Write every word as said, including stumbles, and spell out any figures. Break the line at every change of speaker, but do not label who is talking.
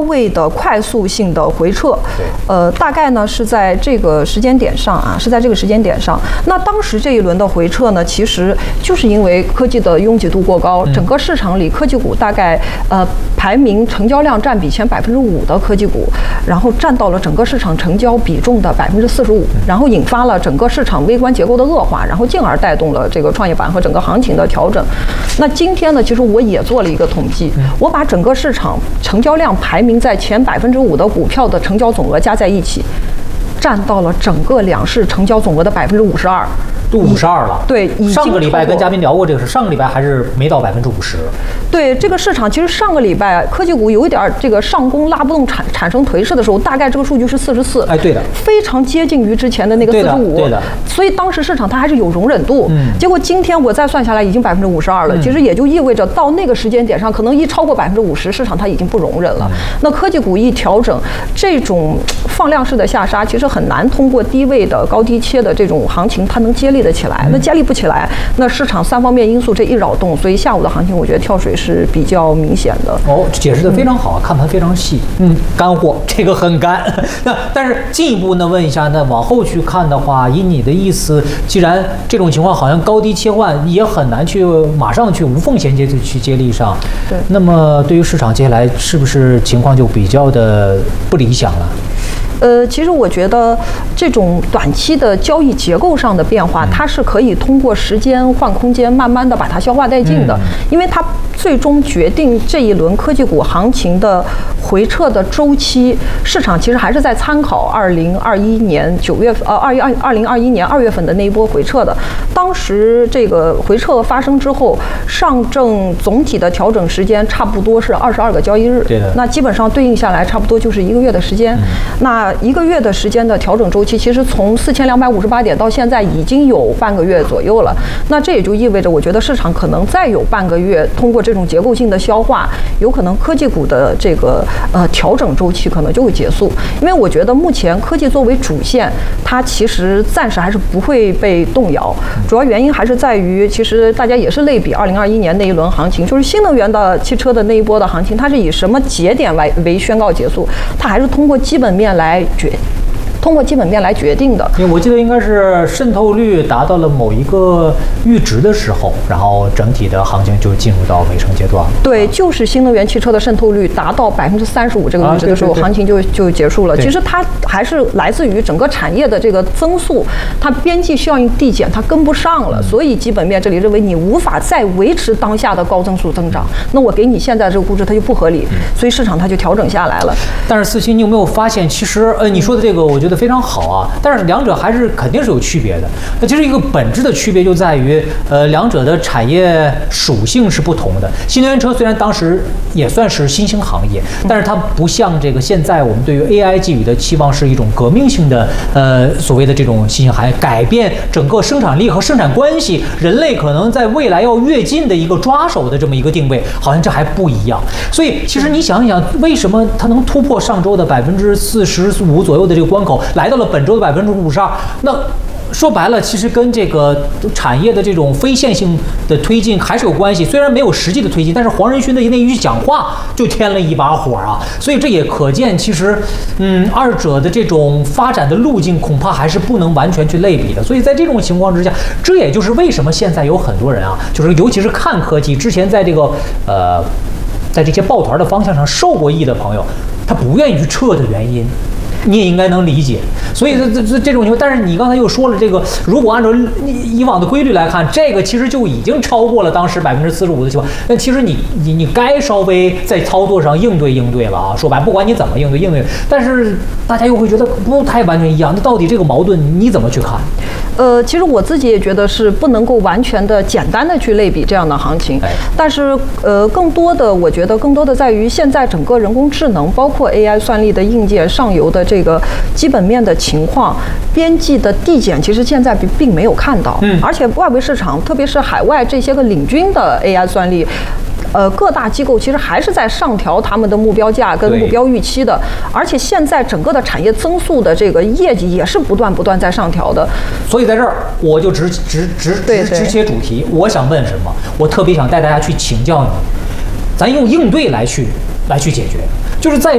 位的快速性的回撤。呃，大概呢是在这个时间点上啊，是在这个时间点上。那当时这一轮的回撤呢，其实就是因为科技的拥挤度过高，整个市场里科技股大概呃排名成交量占比前百分之五的科技股，然后占到了整个市场成交比重的百分之四十五，然后引发了整个市场微观结构的恶化，然后进而带动了这个创业板和整个行情的调整。那今天呢，其实我也做了一个统计，我把整个市场成交量排名在前百分之五的股票的成交总额加在一起，占到了整个两市成交总额的百分之五十二。
都五十二了，
对，
上个礼拜跟嘉宾聊过这个事，上个礼拜还是没到百分之五十。
对，这个市场其实上个礼拜科技股有一点这个上攻拉不动产产生颓势的时候，大概这个数据是四十四，
哎，对的，
非常接近于之前的那个四十五，
对的，
所以当时市场它还是有容忍度。嗯，结果今天我再算下来已经百分之五十二了，嗯、其实也就意味着到那个时间点上，可能一超过百分之五十，市场它已经不容忍了。嗯、那科技股一调整，这种放量式的下杀，其实很难通过低位的高低切的这种行情，它能接力的起来。嗯、那接力不起来，那市场三方面因素这一扰动，所以下午的行情我觉得跳水是比较明显的。
哦，解释的非常好，嗯、看盘非常细，嗯，干货，这个很干。那但是进一步呢，问一下，那往后去看的话，以你的意思，既然这种情况好像高低切换也很难去马上去无缝衔接去接力上，
对，
那么对于市场接下来是不是情况就比较的不理想了？
呃，其实我觉得这种短期的交易结构上的变化，它是可以通过时间换空间，慢慢的把它消化殆尽的，因为它最终决定这一轮科技股行情的回撤的周期，市场其实还是在参考二零二一年九月份，呃，二一二二零二一年二月份的那一波回撤的。当时这个回撤发生之后，上证总体的调整时间差不多是二十二个交易日，
对的，
那基本上对应下来差不多就是一个月的时间，嗯、那。一个月的时间的调整周期，其实从四千两百五十八点到现在已经有半个月左右了。那这也就意味着，我觉得市场可能再有半个月，通过这种结构性的消化，有可能科技股的这个呃调整周期可能就会结束。因为我觉得目前科技作为主线，它其实暂时还是不会被动摇。主要原因还是在于，其实大家也是类比二零二一年那一轮行情，就是新能源的汽车的那一波的行情，它是以什么节点为为宣告结束？它还是通过基本面来决，通过基本面来决定的。
因为我记得应该是渗透率达到了某一个阈值的时候，然后整体的行情就进入到尾声阶段了。
对，就是新能源汽车的渗透率达到百分之三十五这个阈值的时候，啊、对对对行情就就结束了。其实它还是来自于整个产业的这个增速，它边际效应递减，它跟不上了，嗯、所以基本面这里认为你无法再维持当下的高增速增长，那我给你现在这个估值它就不合理，嗯、所以市场它就调整下来了。
但是四七，你有没有发现，其实呃你说的这个，我觉得非常好啊，但是两者还是肯定是有区别的。那其实一个本质的区别就在于，呃，两者的产业属性是不同的。新能源车虽然当时也算是新兴行业，但是它不像这个现在我们对于 A I 寄予的期望是一种革命性的，呃，所谓的这种新兴行业，改变整个生产力和生产关系，人类可能在未来要跃进的一个抓手的这么一个定位，好像这还不一样。所以其实你想一想，为什么它能突破上周的百分之四十五左右的这个关口，来到了本周的百分之五十二？那说白了，其实跟这个产业的这种非线性的推进还是有关系。虽然没有实际的推进，但是黄仁勋的那一句讲话就添了一把火啊。所以这也可见，其实，嗯，二者的这种发展的路径恐怕还是不能完全去类比的。所以在这种情况之下，这也就是为什么现在有很多人啊，就是尤其是看科技之前在这个呃，在这些抱团的方向上受过益的朋友，他不愿意去撤的原因。你也应该能理解，所以这这这这种情况，但是你刚才又说了这个，如果按照以往的规律来看，这个其实就已经超过了当时百分之四十五的情况。那其实你你你该稍微在操作上应对应对了啊。说白，不管你怎么应对应对，但是大家又会觉得不太完全一样。那到底这个矛盾你怎么去看？
呃，其实我自己也觉得是不能够完全的简单的去类比这样的行情，但是呃，更多的我觉得更多的在于现在整个人工智能，包括 A I 算力的硬件上游的这个基本面的情况，边际的递减，其实现在并并没有看到，嗯，而且外围市场，特别是海外这些个领军的 A I 算力。呃，各大机构其实还是在上调他们的目标价跟目标预期的，而且现在整个的产业增速的这个业绩也是不断不断在上调的。
所以在这儿我就直直直直直切主题，我想问什么？我特别想带大家去请教你，咱用应对来去来去解决，就是在